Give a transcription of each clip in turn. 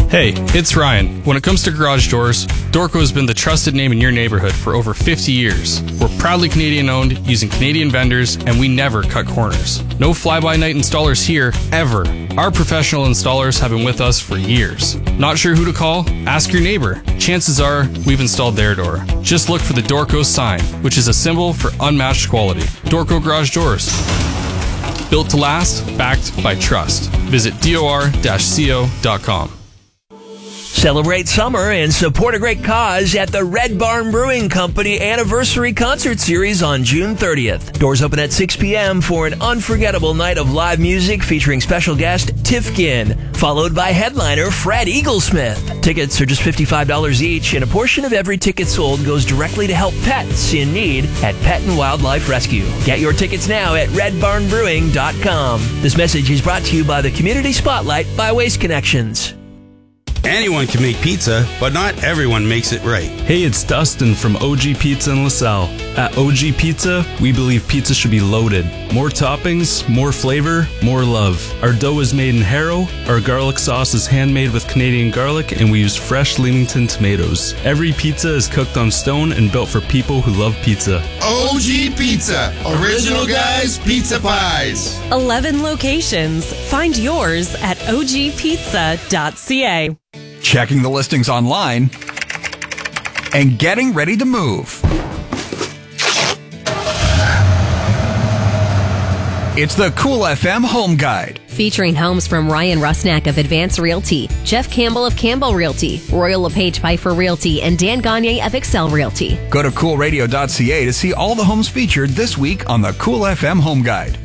Hey, it's Ryan. When it comes to garage doors, Dorco has been the trusted name in your neighborhood for over 50 years. We're proudly Canadian owned, using Canadian vendors, and we never cut corners. No fly-by-night installers here, ever. Our professional installers have been with us for years. Not sure who to call? Ask your neighbor. Chances are, we've installed their door. Just look for the Dorco sign, which is a symbol for unmatched quality. Dorco Garage Doors. Built to last, backed by trust. Visit dor-co.com. Celebrate summer and support a great cause at the Red Barn Brewing Company Anniversary Concert Series on June 30th. Doors open at 6 p.m. for an unforgettable night of live music featuring special guest Tifkin, followed by headliner Fred Eaglesmith. Tickets are just $55 each, and a portion of every ticket sold goes directly to help pets in need at Pet and Wildlife Rescue. Get your tickets now at redbarnbrewing.com. This message is brought to you by the Community Spotlight by Waste Connections. Anyone can make pizza, but not everyone makes it right. Hey, it's Dustin from OG Pizza in LaSalle. At OG Pizza, we believe pizza should be loaded. More toppings, more flavor, more love. Our dough is made in Harrow, our garlic sauce is handmade with Canadian garlic, and we use fresh Leamington tomatoes. Every pizza is cooked on stone and built for people who love pizza. OG Pizza, original guys, pizza pies. 11 locations. Find yours at ogpizza.ca. Checking the listings online, and getting ready to move. It's the Cool FM Home Guide. Featuring homes from Ryan Rusnak of Advance Realty, Jeff Campbell of Campbell Realty, Royal LePage Piper Realty, and Dan Gagne of Excel Realty. Go to coolradio.ca to see all the homes featured this week on the Cool FM Home Guide.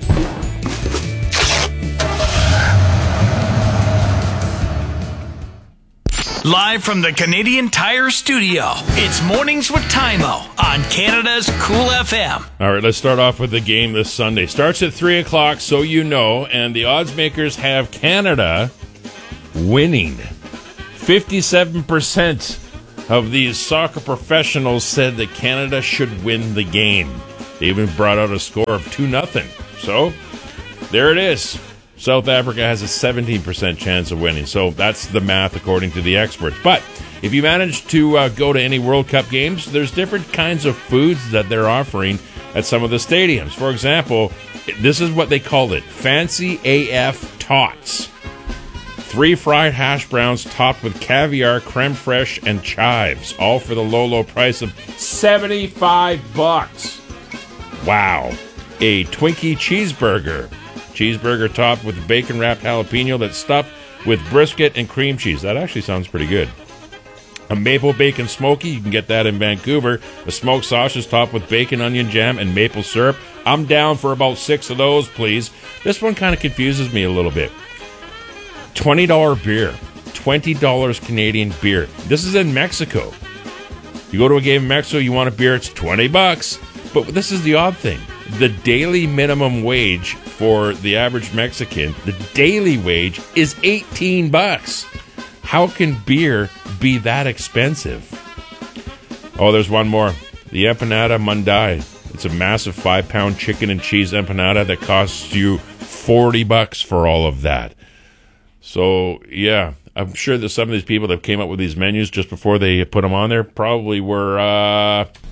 Live from the Canadian Tire Studio, it's Mornings with Tymo on Canada's Cool FM. All right, let's start off with the game this Sunday. Starts at 3 o'clock, so you know, and the odds makers have Canada winning. 57% of these soccer professionals said that Canada should win the game. They even brought out a score of 2-0. So, there it is. South Africa has a 17% chance of winning. So that's the math according to the experts. But if you manage to go to any World Cup games, there's different kinds of foods that they're offering at some of the stadiums. For example, this is what they call it, Fancy AF Tots. 3 fried hash browns topped with caviar, creme fraiche, and chives, all for the low price of $75. Wow. A Twinkie cheeseburger. Cheeseburger topped with bacon-wrapped jalapeno that's stuffed with brisket and cream cheese. That actually sounds pretty good. A maple bacon smoky, you can get that in Vancouver. A smoked sausage topped with bacon, onion jam, and maple syrup. I'm down for about 6 of those, please. This one kind of confuses me a little bit. $20 beer. $20 Canadian beer. This is in Mexico. You go to a game in Mexico, you want a beer, it's $20. But this is the odd thing. The daily minimum wage for the average Mexican, the daily wage is $18. How can beer be that expensive? Oh, there's one more. The Empanada Mundial. It's a massive 5-pound chicken and cheese empanada that costs you $40 for all of that. So, yeah, I'm sure that some of these people that came up with these menus just before they put them on there probably were